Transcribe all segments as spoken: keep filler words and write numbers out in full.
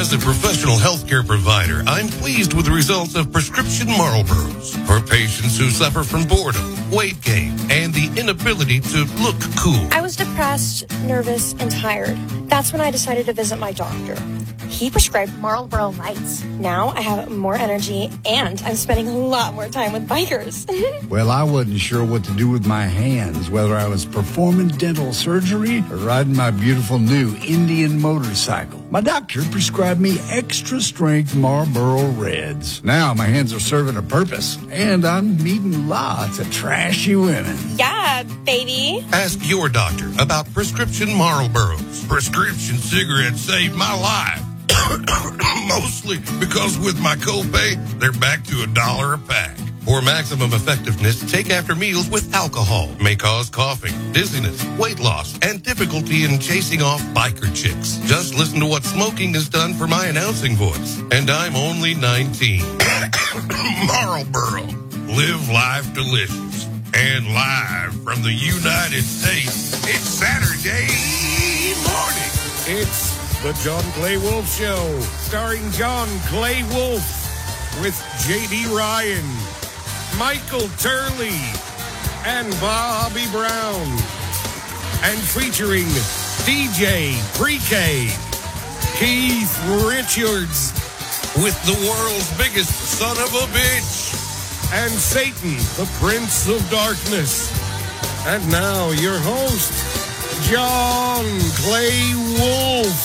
As a professional healthcare provider, I'm pleased with the results of prescription Marlboros for patients who suffer from boredom, weight gain, and the inability to look cool. I was depressed, nervous, and tired. That's when I decided to visit my doctor. He prescribed Marlboro Lights. Now I have more energy, and I'm spending a lot more time with bikers. Well, I wasn't sure what to do with my hands, whether I was performing dental surgery or riding my beautiful new Indian motorcycle. My doctor prescribed me extra-strength Marlboro Reds. Now my hands are serving a purpose, and I'm meeting lots of trashy women. Yeah, baby. Ask your doctor about prescription Marlboros. Prescription cigarettes saved my life. Mostly because with my copay, they're back to a dollar a pack. For maximum effectiveness, take after meals with alcohol. May cause coughing, dizziness, weight loss, and difficulty in chasing off biker chicks. Just listen to what smoking has done for my announcing voice. And I'm only nineteen. Marlboro. Live life delicious. And live from the United States, it's Saturday morning. It's The John Clay Wolf Show, starring John Clay Wolf with J D Ryan, Michael Turley, and Bobby Brown, and featuring D J Pre-K, Keith Richards, with the world's biggest son of a bitch, and Satan, the Prince of Darkness. And now your host, John Clay Wolf.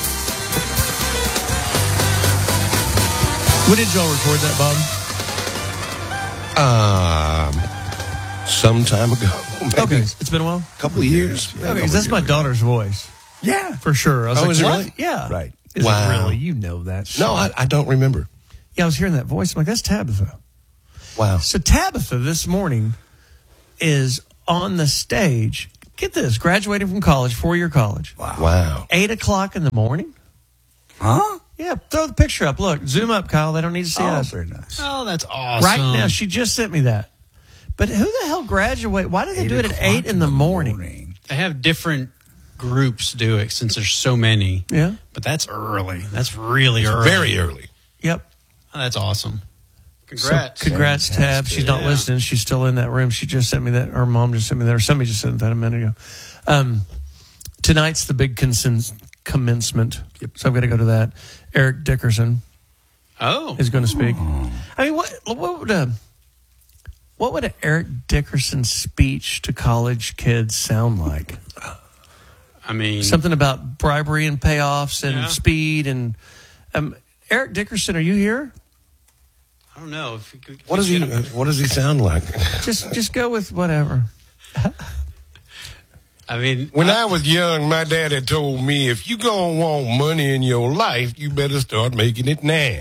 When did y'all record that, Um, Bob? some time ago. Maybe Okay, it's been a while. a couple of years. Okay, because that's my daughter's voice Yeah. for sure. I was Oh, like, is it what? really? Yeah, Right. Is Wow. it really? You know that? No, I, I don't remember. Yeah, I was hearing that voice. I'm like, that's Tabitha. Wow. So Tabitha this morning is on the stage. Get this, graduating from college, four-year college. Wow. Eight o'clock in the morning. Huh? Yeah, throw the picture up. Look, zoom up, Kyle. They don't need to see Oh, us. very nice. Oh, that's awesome. Right now, she just sent me that. But who the hell graduate? Why do they do it at eight in the morning? They have different groups do it since there's so many. Yeah. But that's early. That's really early. Very early. Yep. Oh, that's awesome. Congrats. So, congrats, Tab. She's not Yeah. listening. She's still in that room. She just sent me that. Her mom just sent me that. Or somebody just sent that a minute ago. Um, tonight's the big consens- commencement. Yep. So I've got to go to that. Eric Dickerson Oh. is going to speak. I mean, what what would a what would an Eric Dickerson speech to college kids sound like? I mean, Something about bribery and payoffs and Yeah. speed and um, Eric Dickerson, are you here? I don't know. If we could, What does he? What does he sound like? Just just go with whatever. I mean, When I was young, my daddy told me, if you gonna want money in your life, you better start making it now.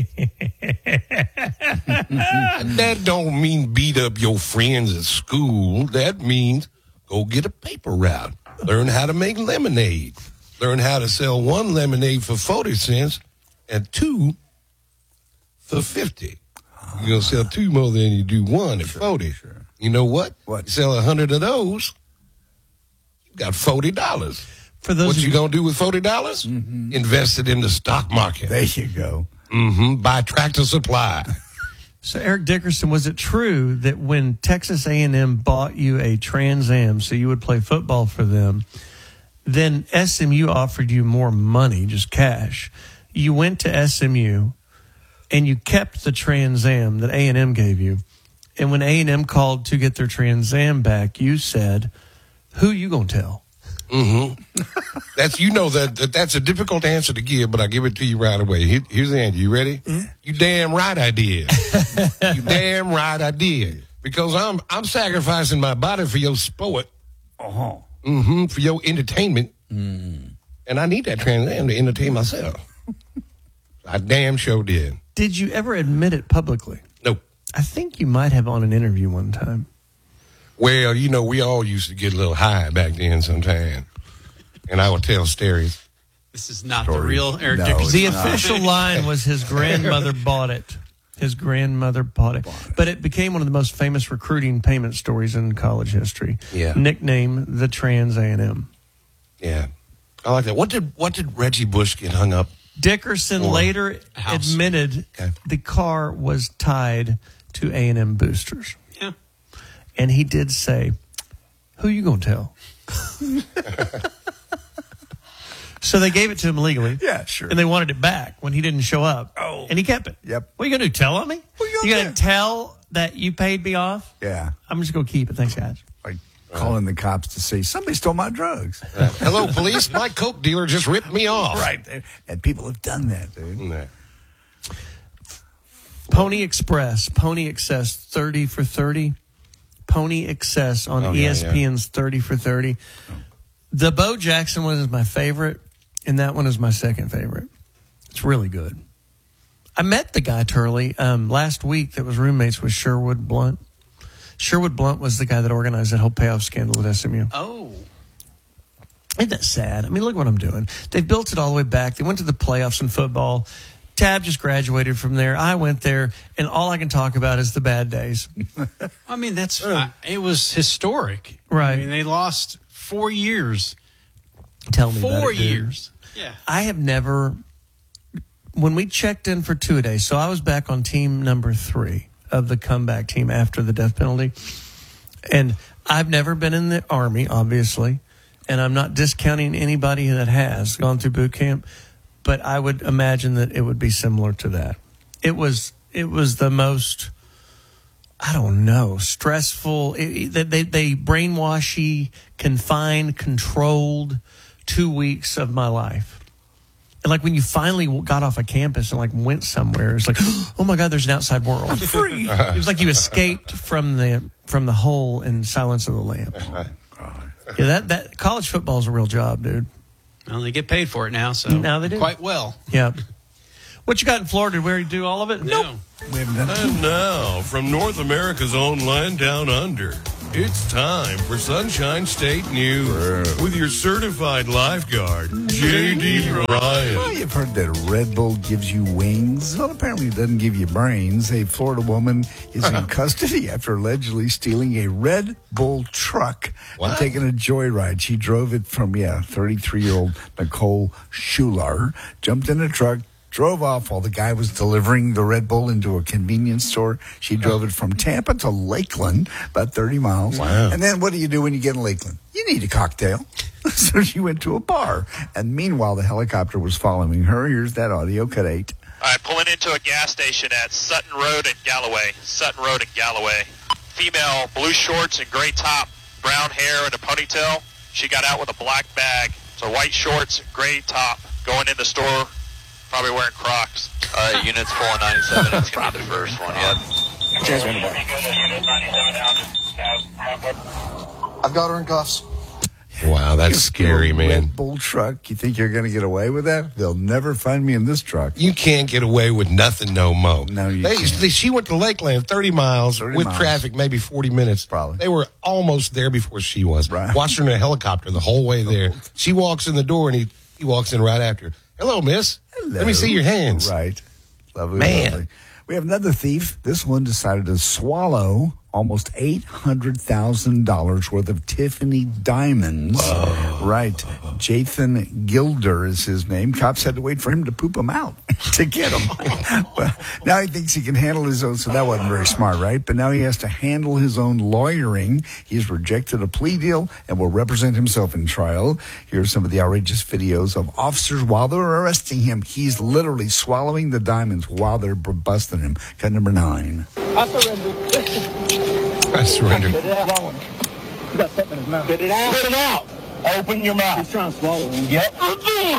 That don't mean beat up your friends at school. That means go get a paper route. Learn how to make lemonade. Learn how to sell one lemonade for forty cents and two for fifty. You're going to sell two more than you do one at forty. Sure. You know what? What? You sell a hundred of those, you got forty dollars. For those What of you going to do with forty dollars? Mm-hmm. Invest it in the stock market. There you go. Mm-hmm. Buy Tractor Supply. So, Eric Dickerson, was it true that when Texas A and M bought you a Trans Am so you would play football for them, then S M U offered you more money, just cash? You went to S M U and you kept the Trans Am that A and M gave you. And when A and M called to get their Trans Am back, you said, who you going to tell? Mm-hmm. That's, you know, that, that that's a difficult answer to give, but I give it to you right away. Here, here's the answer. You ready? Mm-hmm. You damn right I did. You damn right I did. Because I'm I'm sacrificing my body for your sport. Uh-huh. Mm-hmm. For your entertainment. Mm. And I need that Trans Am to entertain myself. I damn sure did. Did you ever admit it publicly? Nope. I think you might have on an interview one time. Well, you know, we all used to get a little high back then sometime. And I would tell stories. this is not Story. the real Eric No, Dickerson. The It's not. official line was his grandmother bought it. His grandmother bought it. But it became one of the most famous recruiting payment stories in college history. Yeah. Nickname the Trans A and M. Yeah. I like that. What did what did Reggie Bush get hung up Dickerson Or later house. admitted Okay. the car was tied to A and M boosters. Yeah. And he did say, who you going to tell? So they gave it to him legally. Yeah, sure. And they wanted it back when he didn't show up. Oh. And he kept it. Yep. What are you going to do? Tell on me? What you you gonna going do? to tell that you paid me off? Yeah. I'm just going to keep it. Thanks, guys. Like calling the cops to say, somebody stole my drugs. Hello, police. My Coke dealer just ripped me off. Right. And people have done that, dude. Yeah. Pony Express, Pony Excess, thirty for thirty. Pony Excess on Oh, E yeah, S P N's thirty for thirty. The Bo Jackson one is my favorite, and that one is my second favorite. It's really good. I met the guy, Turley, um, last week that was roommates with Sherwood Blunt. Sherwood Blunt was the guy that organized that whole payoff scandal at S M U. Oh. Isn't that sad? I mean, look what I'm doing. They've built it all the way back. They went to the playoffs in football. Tab just graduated from there. I went there, and all I can talk about is the bad days. I mean, that's uh, it was historic. Right. I mean, they lost four years. Tell me about Four it, dude. years. Yeah. I have never, when we checked in for two days, so I was back on team number three of the comeback team after the death penalty. And I've never been in the Army, obviously, and I'm not discounting anybody that has gone through boot camp, but I would imagine that it would be similar to that. It was, it was the most, I don't know, stressful. It, it, they, they brainwashy, confined, controlled two weeks of my life. And like when you finally got off a campus and like went somewhere, it's like, oh my God, there's an outside world. Free. It was like you escaped from the from the hole in Silence of the Lambs. Yeah, that that college football is a real job, dude. Well, they get paid for it now, so Now they do. quite well. Yeah. What you got in Florida? Did we already do all of it? No. We haven't done And now, from North America's own land down under, it's time for Sunshine State News with your certified lifeguard, J D Well, Ryan. you've heard that Red Bull gives you wings. Well, apparently it doesn't give you brains. A Florida woman is in custody after allegedly stealing a Red Bull truck and What? taking a joyride. She drove it from, yeah, thirty-three-year-old Nicole Schular, jumped in a truck, drove off while the guy was delivering the Red Bull into a convenience store. She drove it from Tampa to Lakeland, about thirty miles. Wow. And then what do you do when you get in Lakeland? You need a cocktail. So she went to a bar. And meanwhile, the helicopter was following her. Here's that audio, cut eight. All right, pulling into a gas station at Sutton Road and Galloway. Sutton Road and Galloway. Female, blue shorts and gray top, brown hair and a ponytail. She got out with a black bag. So white shorts, gray top, going in the store, probably wearing Crocs. All right, units four ninety-seven. That's going to be the first one, yep. I've got her in cuffs. Wow, that's scary, man. Red Bull truck. You think you're going to get away with that? They'll never find me in this truck. You can't get away with nothing no mo. No, you they, can't. they- She went to Lakeland thirty miles thirty with miles. traffic, maybe forty minutes. Probably. They were almost there before she was. Right. Watched her in a helicopter the whole way there. She walks in the door and he, he walks in right after. Hello, miss. Let me see your hands. Right. Lovely. Man. Lovely. We have another thief. This one decided to swallow almost eight hundred thousand dollars worth of Tiffany diamonds. Right. Jathan Gilder is his name. Cops had to wait for him to poop them out to get them. Well, now he thinks he can handle his own, so that wasn't very smart, right? But now he has to handle his own lawyering. He's rejected a plea deal and will represent himself in trial. Here's some of the outrageous videos of officers while they're arresting him. He's literally swallowing the diamonds while they're b- busting him. Cut number nine. I surrender. I surrendered. Spit it out. You got something in his mouth. Spit it out. Spit it out. Open your mouth. He's trying to swallow him. Yep. Open your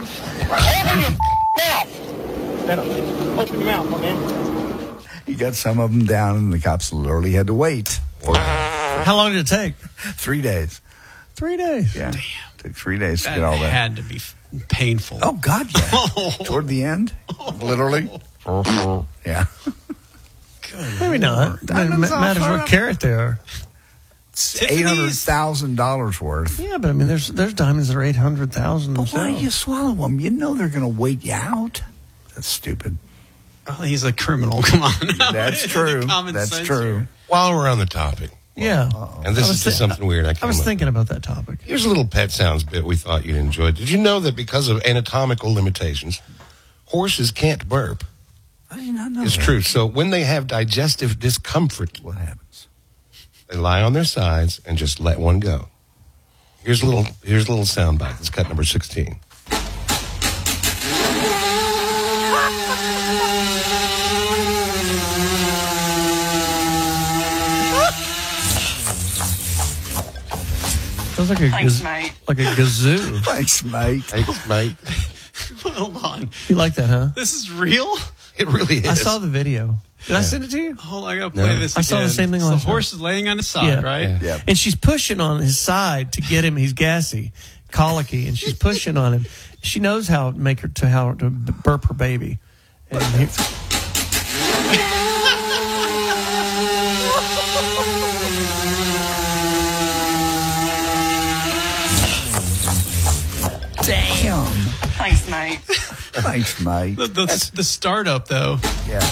mouth. Open your mouth, my man. He got some of them down, and the cops literally had to wait for How long did it take? three days. Three days. Yeah. Took three days to That get all that. had to be f- painful. Oh, God, yeah. Toward the end, literally. Yeah. Maybe not. It Diamonds ma- matters off what our- carat they are. eight hundred thousand dollars worth. Yeah, but I mean, there's there's diamonds that are eight hundred thousand. But why do you swallow them? You know they're going to wait you out. That's stupid. Well, he's a criminal. Come on. That's The true. common That's sense true. here. While we're on the topic, Yeah. And this I was is just thi- something weird I I came was up thinking about that topic. Here's a little Pet Sounds bit we thought you'd enjoy. Did you know that because of anatomical limitations, horses can't burp? I did not know It's that. true. So when they have digestive discomfort, What happens? they lie on their sides and just let one go. Here's a little here's a little sound bite. It's cut number sixteen. Sounds like a Thanks, gaz- mate. like a kazoo. Thanks, mate. Thanks, mate. Hold on. You like that, huh? This is real? It really is. I saw the video. Did I send it to you? Hold on, I gotta play No. this I saw the again. same thing So last the horse is laying on his side, Yeah. right? Yeah. Yeah. And she's pushing on his side to get him. He's gassy, colicky, and she's pushing on him. She knows how to make her to how to burp her baby. And he, Damn. Thanks, mate. Thanks, mate. The, the, the startup, though. Yeah.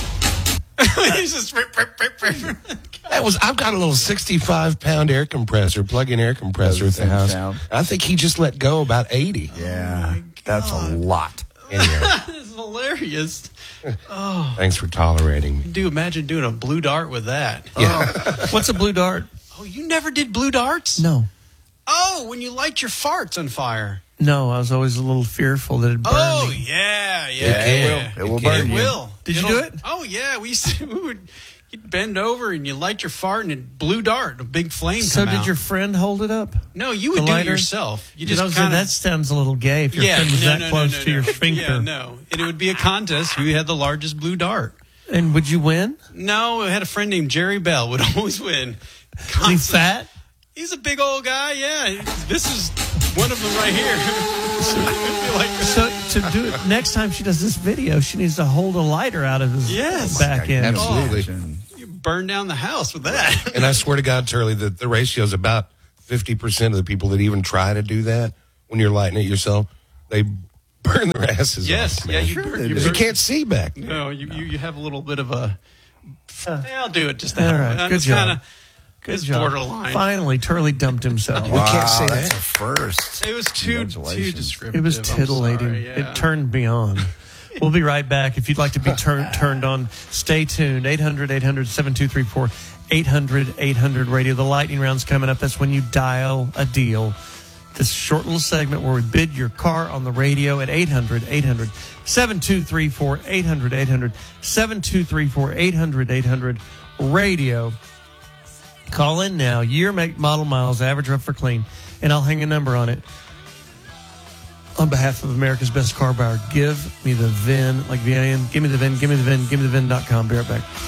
He's just. rip, rip, rip, rip. That was. I've got a little sixty-five pound air compressor, plug-in air compressor at Does the the house. sound? I think he just let go about eighty. Yeah. That's a lot. Anyway, It's hilarious. thanks for tolerating me. Do imagine doing a blue dart with that. what's a blue dart? Oh, you never did blue darts? No, Oh, when you light your farts on fire. no. I was always a little fearful that it'd burn Oh, me. yeah, yeah. Yeah, It will It burn It you. will. Did you It'll- do it? Oh, yeah. We used to, we would you'd bend over and you light your fart and it blue dart, a big flame So come did out. your friend hold it up? No, you the would do it lighter? yourself. You You just know, kind that of. sounds a little gay if your friend was that close to your sphincter. Yeah, no. And it would be a contest who had the largest blue dart. And would you win? No, I had a friend named Jerry Bell would always win. Is he Constant- fat? He's a big old guy, yeah. This is one of them right here. Like- So to do it next time she does this video, she needs to hold a lighter out of his Yes. back end. Absolutely. Imagine. you burn down the house with that. And I swear to God, Turley, that the ratio is about fifty percent of the people that even try to do that when you're lighting it yourself, they burn their asses Yes, off. yeah, man. you burn- you Because you burn- can't see back. No, you, you you have a little bit of a. Yeah, I'll do it just All now. right, And good it's job. Kinda, Good it's job. borderline. Finally, Turley dumped himself. We can't say that's that. a first. It was too too Congratulations. descriptive. It was I'm titillating. sorry, yeah. It turned me on. We'll be right back. If you'd like to be tur- turned on, stay tuned. eight hundred, eight hundred, seven two three four, eight hundred, eight hundred radio. The lightning round's coming up. That's when you dial a deal. This short little segment where we bid your car on the radio at eight hundred, eight hundred, seven two three four, eight hundred, eight hundred, seven two three four, eight hundred, eight hundred radio. Call in now. Year, make, model, miles, average, rough or clean, and I'll hang a number on it. On behalf of America's best car buyer, give me the V I N, like V I N, give me the V I N, give me the V I N, give me the V I N dot com. Be right back.